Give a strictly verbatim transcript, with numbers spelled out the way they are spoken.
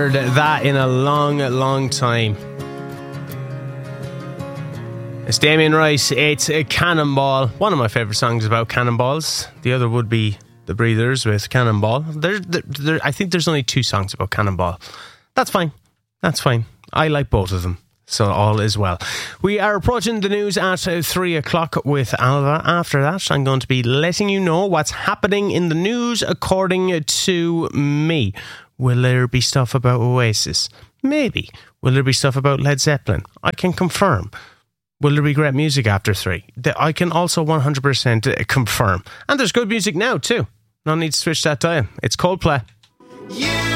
That in a long, long time. It's Damien Rice. It's a Cannonball. One of my favourite songs about cannonballs. The other would be The Breathers with Cannonball. There, there, there, I think there's only two songs about Cannonball. That's fine. That's fine. I like both of them. So all is well. We are approaching the news at uh, three o'clock with Alva. After that, I'm going to be letting you know what's happening in the news according to me. Will there be stuff about Oasis? Maybe. Will there be stuff about Led Zeppelin? I can confirm. Will there be great music after three? I can also one hundred percent confirm. And there's good music now too. No need to switch that dial. It's Coldplay. Yeah.